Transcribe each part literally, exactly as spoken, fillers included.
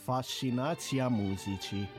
Fascinația muzicii.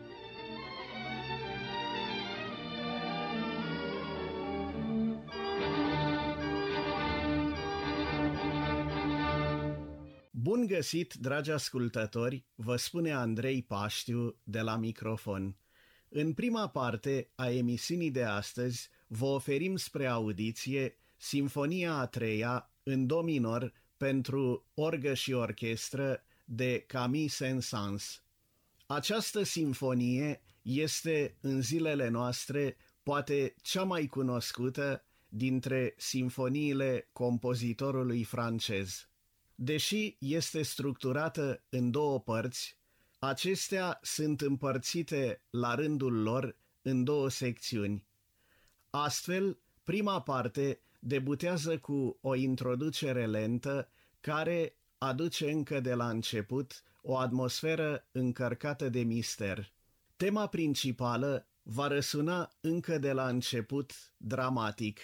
Bun găsit, dragi ascultători, vă spune Andrei Paștiu de la microfon. În prima parte a emisiunii de astăzi vă oferim spre audiție Simfonia a treia în do minor pentru orgă și orchestră de Camille Saint-Saëns. Această simfonie este în zilele noastre poate cea mai cunoscută dintre simfoniile compozitorului francez. Deși este structurată în două părți, acestea sunt împărțite la rândul lor în două secțiuni. Astfel, prima parte debutează cu o introducere lentă care aduce încă de la început o atmosferă încărcată de mister. Tema principală va răsuna încă de la început dramatic.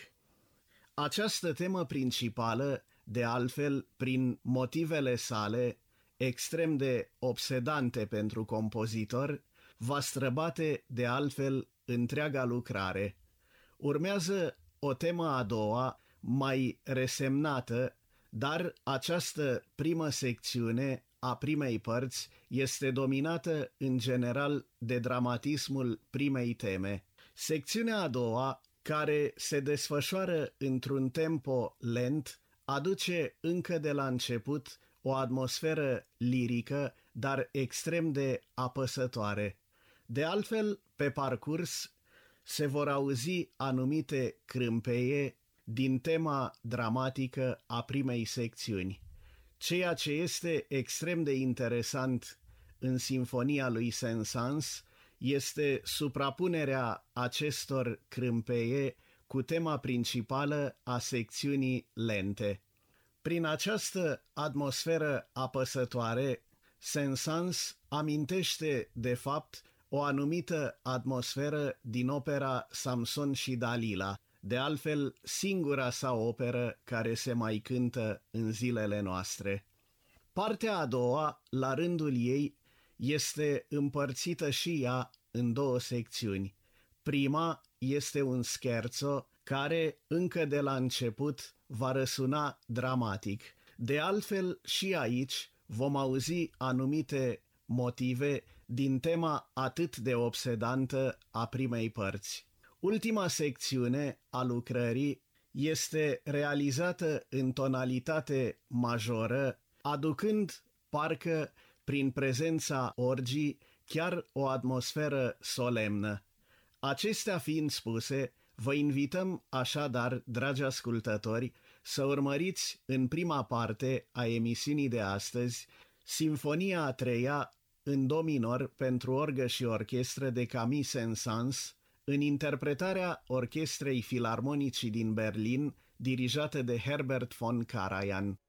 Această temă principală, de altfel, prin motivele sale, extrem de obsedante pentru compozitor, va străbate de altfel întreaga lucrare. Urmează o temă a doua, mai resemnată, dar această primă secțiune a primei părți este dominată în general de dramatismul primei teme. Secțiunea a doua, care se desfășoară într-un tempo lent, aduce încă de la început o atmosferă lirică, dar extrem de apăsătoare. De altfel, pe parcurs se vor auzi anumite crâmpeie din tema dramatică a primei secțiuni. Ceea ce este extrem de interesant în simfonia lui Saint-Saëns este suprapunerea acestor crâmpeie cu tema principală a secțiunii lente. Prin această atmosferă apăsătoare, Saint-Saëns amintește, de fapt, o anumită atmosferă din opera Samson și Dalila, de altfel singura sa operă care se mai cântă în zilele noastre. Partea a doua, la rândul ei, este împărțită și ea în două secțiuni. Prima este un scherzo care, încă de la început, va răsuna dramatic. De altfel, și aici vom auzi anumite motive din tema atât de obsedantă a primei părți. Ultima secțiune a lucrării este realizată în tonalitate majoră, aducând, parcă prin prezența orgii, chiar o atmosferă solemnă. Acestea fiind spuse, vă invităm așadar, dragi ascultători, să urmăriți în prima parte a emisiunii de astăzi Simfonia a treia în do minor pentru orgă și orchestră de Camille Saint-Saëns, în interpretarea Orchestrei Filarmonicii din Berlin, dirijată de Herbert von Karajan.